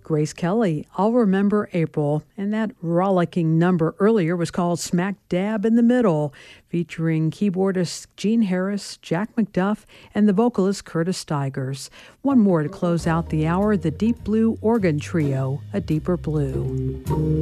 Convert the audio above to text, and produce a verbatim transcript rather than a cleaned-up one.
Grace Kelly, I'll Remember April, and that rollicking number earlier was called Smack Dab in the Middle, featuring keyboardist Gene Harris, Jack McDuff, and the vocalist Curtis Stigers. One more to close out the hour, the Deep Blue Organ Trio, A Deeper Blue.